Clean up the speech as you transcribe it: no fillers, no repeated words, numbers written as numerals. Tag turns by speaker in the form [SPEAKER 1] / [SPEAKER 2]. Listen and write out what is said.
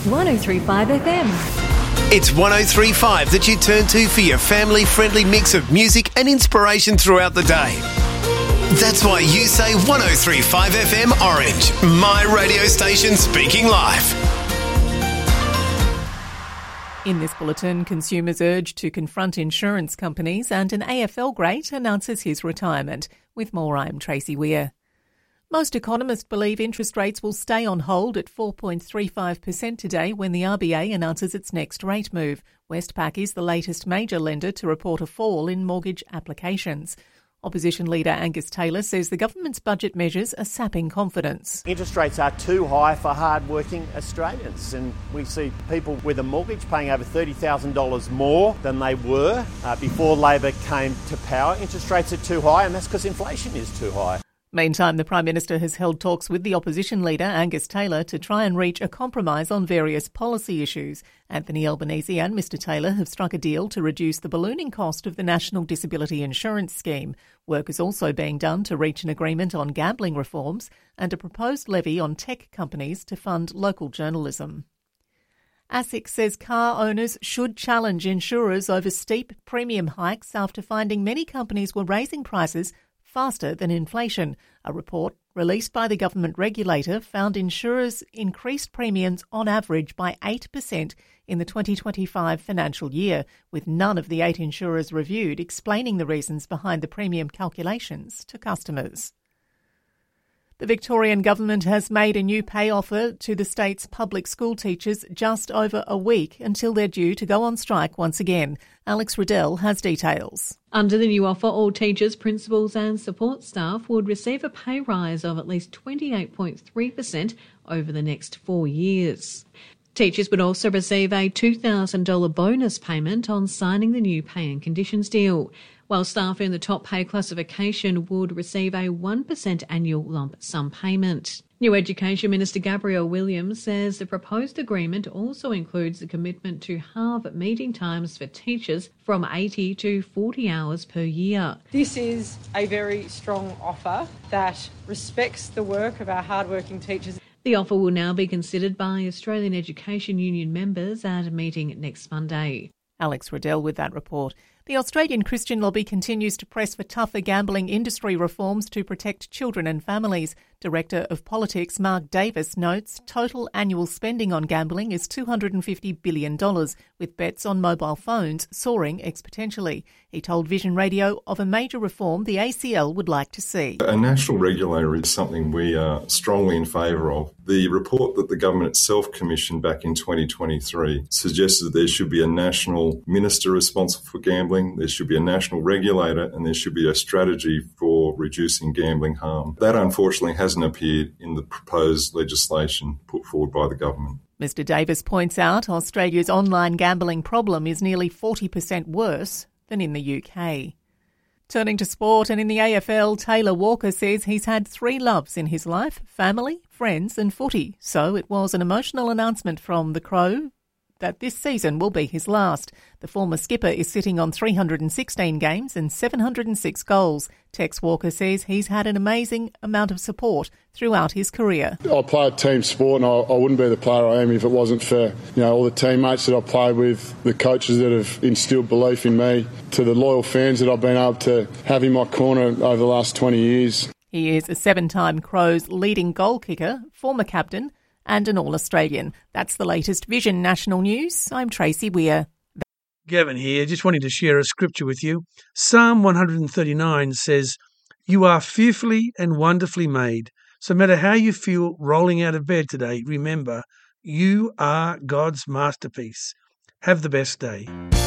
[SPEAKER 1] 103.5 FM.
[SPEAKER 2] It's 103.5 that you turn to for your family-friendly mix of music and inspiration throughout the day. That's why you say 103.5 FM Orange, my radio station speaking live.
[SPEAKER 3] In this bulletin, consumers urged to confront insurance companies and an AFL great announces his retirement. With more, I'm Tracy Weir. Most economists believe interest rates will stay on hold at 4.35% today when the RBA announces its next rate move. Westpac is the latest major lender to report a fall in mortgage applications. Opposition leader Angus Taylor says the government's budget measures are sapping confidence.
[SPEAKER 4] Interest rates are too high for hard-working Australians, and we see people with a mortgage paying over $30,000 more than they were before Labor came to power. Interest rates are too high, and that's because inflation is too high.
[SPEAKER 3] Meantime, the Prime Minister has held talks with the opposition leader, Angus Taylor, to try and reach a compromise on various policy issues. Anthony Albanese and Mr Taylor have struck a deal to reduce the ballooning cost of the National Disability Insurance Scheme. Work is also being done to reach an agreement on gambling reforms and a proposed levy on tech companies to fund local journalism. ASIC says car owners should challenge insurers over steep premium hikes after finding many companies were raising prices faster than inflation. A report released by the government regulator found insurers increased premiums on average by 8% in the 2025 financial year, with none of the 8 insurers reviewed explaining the reasons behind the premium calculations to customers. The Victorian government has made a new pay offer to the state's public school teachers just over a week until they're due to go on strike once again. Alex Riddell has details.
[SPEAKER 5] Under the new offer, all teachers, principals and support staff would receive a pay rise of at least 28.3% over the next 4 years. Teachers would also receive a $2,000 bonus payment on signing the new pay and conditions deal, while staff in the top pay classification would receive a 1% annual lump sum payment. New Education Minister Gabrielle Williams says the proposed agreement also includes the commitment to halve meeting times for teachers from 80 to 40 hours per year.
[SPEAKER 6] This is a very strong offer that respects the work of our hardworking teachers.
[SPEAKER 5] The offer will now be considered by Australian Education Union members at a meeting next Monday.
[SPEAKER 3] Alex Riddell with that report. The Australian Christian Lobby continues to press for tougher gambling industry reforms to protect children and families. Director of Politics Mark Davis notes total annual spending on gambling is $250 billion, with bets on mobile phones soaring exponentially. He told Vision Radio of a major reform the ACL would like to see.
[SPEAKER 7] A national regulator is something we are strongly in favour of. The report that the government itself commissioned back in 2023 suggested there should be a national minister responsible for gambling, there should be a national regulator, and there should be a strategy for reducing gambling harm. That unfortunately hasn't appeared in the proposed legislation put forward by the government.
[SPEAKER 3] Mr Davis points out Australia's online gambling problem is nearly 40% worse than in the UK. Turning to sport, and in the AFL, Taylor Walker says he's had 3 loves in his life: family, friends and footy. So it was an emotional announcement from the Crow that this season will be his last. The former skipper is sitting on 316 games and 706 goals. Tex Walker says he's had an amazing amount of support throughout his career.
[SPEAKER 8] I play a team sport, and I wouldn't be the player I am if it wasn't for all the teammates that I've played with, the coaches that have instilled belief in me, to the loyal fans that I've been able to have in my corner over the last 20 years.
[SPEAKER 3] He is a 7-time Crows leading goal kicker, former captain and an All-Australian. That's the latest Vision National News. I'm Tracy Weir.
[SPEAKER 9] Gavin here, just wanting to share a scripture with you. Psalm 139 says, "You are fearfully and wonderfully made. So no matter how you feel rolling out of bed today, remember, you are God's masterpiece. Have the best day."